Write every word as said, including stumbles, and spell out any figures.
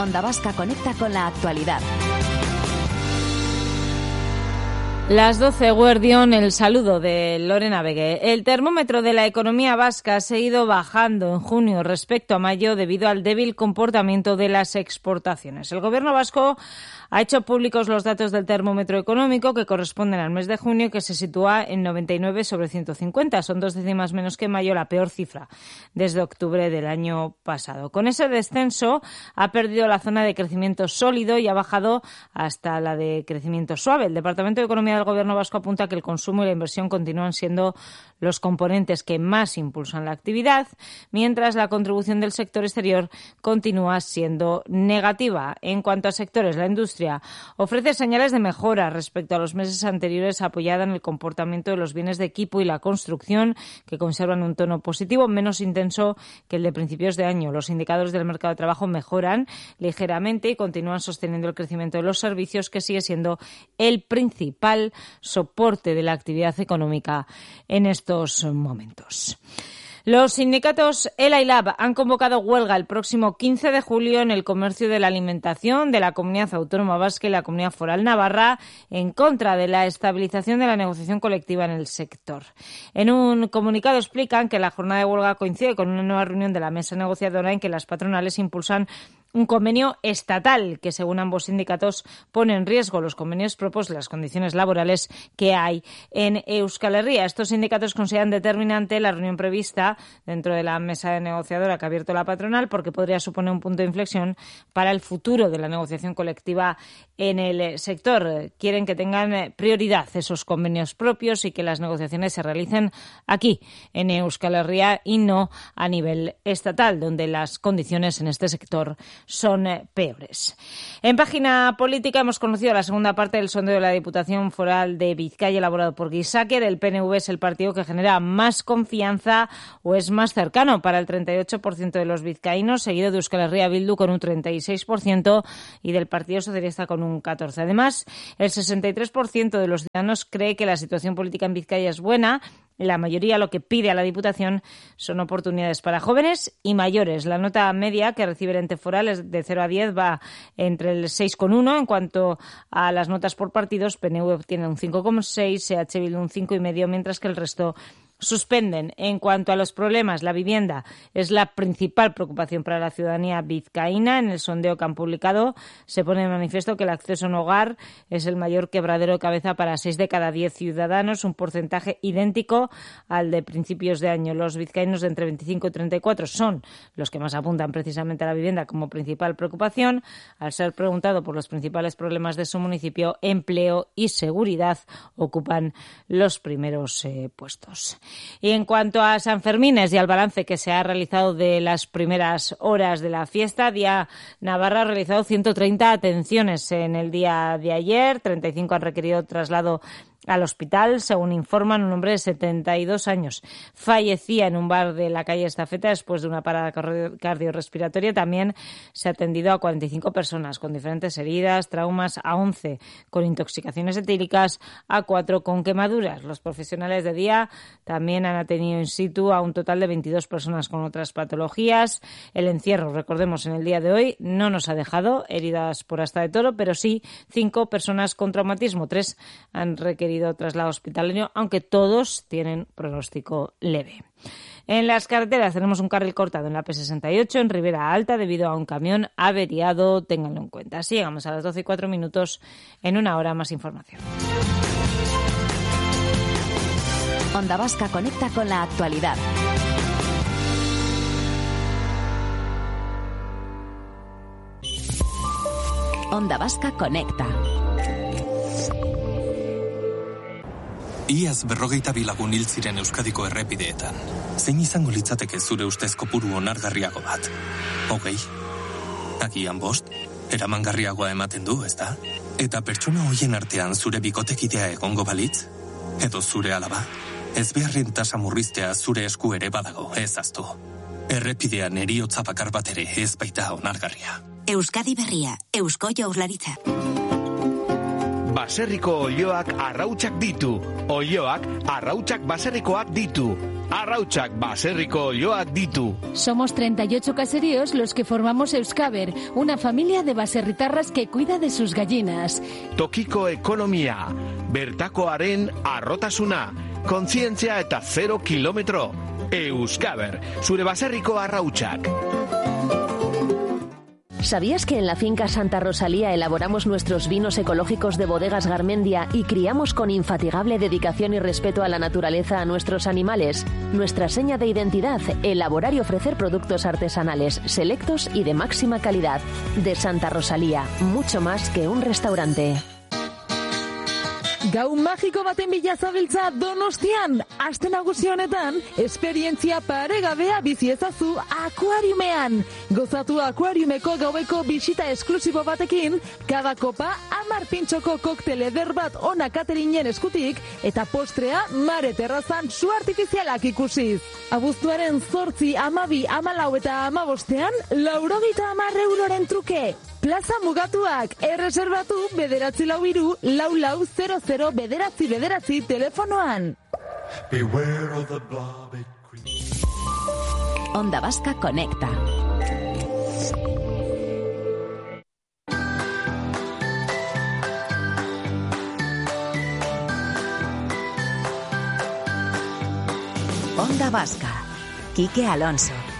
Onda Vasca conecta con la actualidad. Las doce, Guardión, el saludo de Lorena Begue. El termómetro de la economía vasca ha seguido bajando en junio respecto a mayo debido al débil comportamiento de las exportaciones. El Gobierno vasco ha hecho públicos los datos del termómetro económico que corresponden al mes de junio, que se sitúa en noventa y nueve sobre ciento cincuenta. Son dos décimas menos que mayo, la peor cifra desde octubre del año pasado. Con ese descenso ha perdido la zona de crecimiento sólido y ha bajado hasta la de crecimiento suave. El Departamento de Economía del Gobierno vasco apunta que el consumo y la inversión continúan siendo los componentes que más impulsan la actividad, mientras la contribución del sector exterior continúa siendo negativa. En cuanto a sectores, la industria ofrece señales de mejora respecto a los meses anteriores, apoyada en el comportamiento de los bienes de equipo y la construcción, que conservan un tono positivo menos intenso que el de principios de año. Los indicadores del mercado de trabajo mejoran ligeramente y continúan sosteniendo el crecimiento de los servicios, que sigue siendo el principal soporte de la actividad económica en estos momentos. Los sindicatos ELA y LAB han convocado huelga el próximo quince de julio en el comercio de la alimentación de la Comunidad Autónoma Vasca y la Comunidad Foral Navarra, en contra de la estabilización de la negociación colectiva en el sector. En un comunicado explican que la jornada de huelga coincide con una nueva reunión de la mesa negociadora en que las patronales impulsan un convenio estatal que, según ambos sindicatos, pone en riesgo los convenios propios y las condiciones laborales que hay en Euskal Herria. Estos sindicatos consideran determinante la reunión prevista dentro de la mesa negociadora que ha abierto la patronal, porque podría suponer un punto de inflexión para el futuro de la negociación colectiva en el sector. Quieren que tengan prioridad esos convenios propios y que las negociaciones se realicen aquí, en Euskal Herria, y no a nivel estatal, donde las condiciones en este sector son peores. En página política hemos conocido la segunda parte del sondeo de la Diputación Foral de Vizcaya elaborado por Gizaker. El P N V es el partido que genera más confianza o es más cercano para el treinta y ocho por ciento de los vizcaínos, seguido de Euskal Herria Bildu con un treinta y seis por ciento y del Partido Socialista con un catorce por ciento. Además, el sesenta y tres por ciento de los ciudadanos cree que la situación política en Vizcaya es buena. La mayoría lo que pide a la Diputación son oportunidades para jóvenes y mayores. La nota media que recibe el ente foral es de cero a diez, va entre el seis coma uno. En cuanto a las notas por partidos, P N V obtiene un cinco coma seis, E H Bildu un cinco coma cinco, mientras que el resto suspenden. En cuanto a los problemas, la vivienda es la principal preocupación para la ciudadanía vizcaína. En el sondeo que han publicado se pone de manifiesto que el acceso a un hogar es el mayor quebradero de cabeza para seis de cada diez ciudadanos, un porcentaje idéntico al de principios de año. Los vizcaínos de entre veinticinco y treinta y cuatro son los que más apuntan precisamente a la vivienda como principal preocupación. Al ser preguntado por los principales problemas de su municipio, empleo y seguridad ocupan los primeros eh, puestos. Y en cuanto a San Fermines y al balance que se ha realizado de las primeras horas de la fiesta, Día Navarra ha realizado ciento treinta atenciones en el día de ayer, treinta y cinco han requerido traslado al hospital. Según informan, un hombre de setenta y dos años fallecía en un bar de la calle Estafeta después de una parada cardiorrespiratoria. También se ha atendido a cuarenta y cinco personas con diferentes heridas, traumas, a once con intoxicaciones etíricas, a cuatro con quemaduras. Los profesionales de día también han atendido in situ a un total de veintidós personas con otras patologías. El encierro, recordemos, en el día de hoy no nos ha dejado heridas por asta de toro, pero sí cinco personas con traumatismo. Tres han requerido traslado hospitalario, aunque todos tienen pronóstico leve. En las carreteras tenemos un carril cortado en la P sesenta y ocho en Ribera Alta debido a un camión averiado. Ténganlo en cuenta. Así llegamos a las doce y cuatro minutos. En una hora más información. Onda Vasca conecta con la actualidad. Onda Vasca conecta. Iaz berrogeita bi lagun hil ziren Euskadiko errepideetan. Zein izango litzateke zure ustez kopuru onargarriago bat? Hogei? Agian bost? Eramangarriagoa ematen du, ezta? Eta pertsona hoien artean zure bikotekidea egongo balitz? Edo zure alaba? Ez beharren tasa murriztea zure esku ere badago, ez aztu. Errepidean heriotza bakar bat ere ez baita onargarria. Euskadi Berria, Eusko Jaurlaritza. Baserriko olioak arrautsak ditu. Olioak arrautsak baserrikoak ditu. arrautsak baserriko olioak ditu. Somos treinta y ocho caseríos los que formamos Euskaber, una familia de baserritarras que cuida de sus gallinas. Tokiko ekonomia, bertakoaren arrotasuna, kontzientzia eta zero kilometro. Euskaber, zure baserriko arrautsak. ¿Sabías que en la finca Santa Rosalía elaboramos nuestros vinos ecológicos de Bodegas Garmendia y criamos con infatigable dedicación y respeto a la naturaleza a nuestros animales? Nuestra seña de identidad, elaborar y ofrecer productos artesanales, selectos y de máxima calidad. De Santa Rosalía, mucho más que un restaurante. Gau magiko baten bila zabiltza Donostian, aste nagusi honetan, esperientzia paregabea bizi ezazu akuariumean. Gozatu akuariumeko gaueko bisita esklusibo batekin, cada kopa hamar pintxoko koktel eder bat ona katerinen eskutik, eta postrea mare terrazan su artifizialak ikusiz. Abuztuaren zortzi, amabi, amalau eta amabostean, laurogeita hamar euroren truke. Plaza mugatuak, erreserbatu bederatzi lau hiru, lau lau zero zero bederatzi bederatzi telefonoan. Onda Vasca Conecta. Onda Vasca. Quique Alonso.